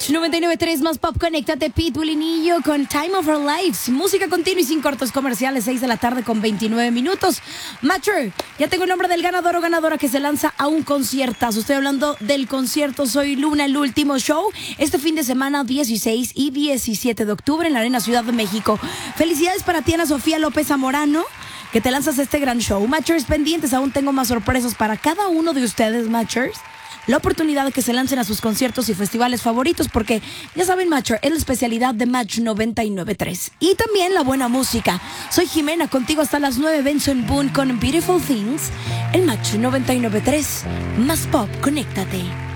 Match 99.3 más pop, conéctate, Pitbull y Nillo con Time of Our Lives. Música continua y sin cortos comerciales, 6 de la tarde con 29 minutos. Matcher, ya tengo el nombre del ganador o ganadora que se lanza a un conciertazo. Estoy hablando del concierto Soy Luna, el último show, este fin de semana 16 y 17 de octubre en la Arena Ciudad de México. Felicidades para ti, Ana Sofía López Zamorano, que te lanzas a este gran show. Matchers pendientes, aún tengo más sorpresas para cada uno de ustedes, Matchers. La oportunidad de que se lancen a sus conciertos y festivales favoritos, porque ya saben, Matcher es la especialidad de Match 99.3. Y también la buena música. Soy Jimena, contigo hasta las 9, Benson Boone con Beautiful Things. El Match 99.3 más pop, conéctate.